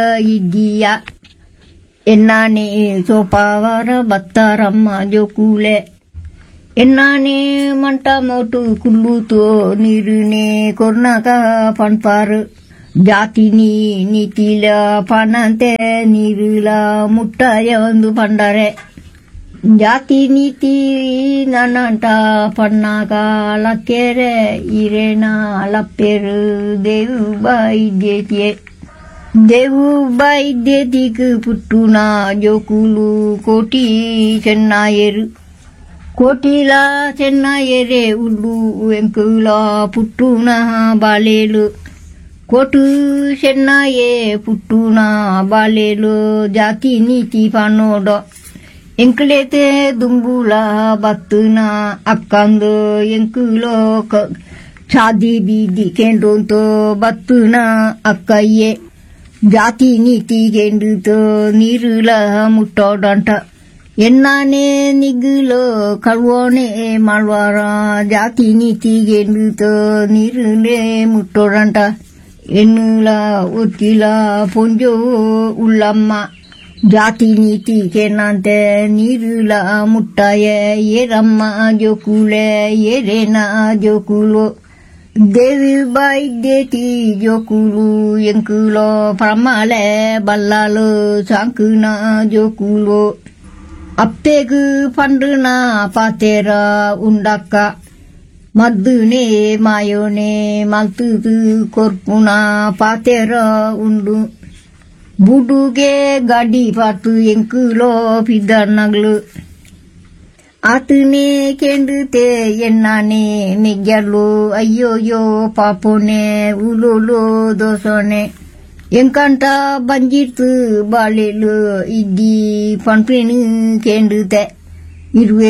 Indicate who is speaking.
Speaker 1: ಇದ್ದೀಯ ಎನ್ನಾನೆ ಸೋಪಾವರ ಬತ್ತಾರಮ್ಮ ಜೋಕೂಲೆ ಎನ್ನಾನೆ ಮಂಟ ಮೋಟು ಕುಲ್ಲುತೋ ನೀರುನೆ ಕೊರ್ನಾಕ ಪಣ್ಪಾರು ಜಾತಿನಿ ನೀತಿಲ ಪಣಂತೆ ನೀರುಲ ಮುಟ್ಟಾಯ ಒಂದು ಪಂಡರೆ ಜಾತಿ ನೀತಿ ನನ್ನಂಟ ಪಣ್ಣಾಗ ಲಕ್ಕೆರೆ ಇರೇನ ಲಪ್ಪೆರು ದೇವು ಬಾಯಿದ್ಯೆ ದೇವು ಬಾಯಿದ್ಯತಿಕ್ ಪುಟ್ಟುನ ಜೋಕುಲು ಕೋಟಿ ಚೆನ್ನಾಯರು ಕೋಟಿಲ ಚೆನ್ನಾಯರೆ ಉಳ್ಳು ಎಂಕುಲ ಪುಟ್ಟುನ ಬಾಲೇಲು ಕೋಟು ಚೆನ್ನಾಯೇ ಪುಟ್ಟುನ ಬಾಲೇಲು ಜಾತಿ ನೀತಿ ಪನ್ನೋಡ ಎಂಕಲೇತೆ ದುಂಬುಲ ಬತ್ತುನ ಅಕ್ಕಂದು ಎಂಕುಲೋ ಚಾದಿ ಬೀದಿ ಕೆಂಡೊಂತೋ ಬತ್ತುನ ಅಕ್ಕಯ್ಯೆ ಜಾತಿ ನೀತಿ ಗೆಂಡುತೋ ನೀರುಲ ಮುಟ್ಟೋಡಂಟ ಎನ್ನಾನೆ ನಿಗುಲೋ ಕಳ್ವೋನೆ ಮಾಡ್ವಾರ ಜಾತಿ ನೀತಿ ಗೆಂಡುತೋ ನೀರುಲೆ ಮುಟ್ಟೋಡಂಟ ಎನ್ನುಲ ಒತ್ತಿಲ ಪೊಂಜೋ ಉಳ್ಳಮ್ಮ ಜಾತಿ ನೀತಿ ಕೆನ್ನಂತೆ ನೀರುಲ ಮುಟ್ಟಾಯ ಏರಮ್ಮ ಜೋಕುಲೆ ಏರೇನ ಜೋಕುಲು ದೇವಿ ಬಾಯಿದ್ಯತಿ ಜೋಕುಲು ಎಂಕುಲೋ ಪ್ರಮಾಲೆ ಬಲ್ಲಾಲು ಸಾಂಕುನ ಜೋಕುಲು ಅಪ್ಪೆಗು ಪಂಡುನ ಪಾತೆರ ಉಂಡಕ್ಕ ಮದ್ದುನೆ ಮಾಯೋನೆ ಮಲ್ತುದು ಕೊರ್ಪುನ ಪಾತೆರ ಉಂಡು ಬುಡುಗೆ ಗಾಡಿ ಪಾತು ಎಂಕುಲೋ ಪಿದ್ದರ್ನಗ್ಲು ಆತನೇ ಕೆಂಡುತೆ ಎನ್ನಾನೆ ನೆಗ್ಗಲು ಅಯ್ಯೋಯ್ಯೋ ಪಾಪೋನೆ ಉಲೋಲೋ ದೋಸೋನೆ ಎಂಕಂಟ ಬಂಜಿರ್ತು ಬಾಳೆಲು ಇದ್ದಿ ಪಂಪಿನು ಕೆಂಡುತೆ ಇರುವೆ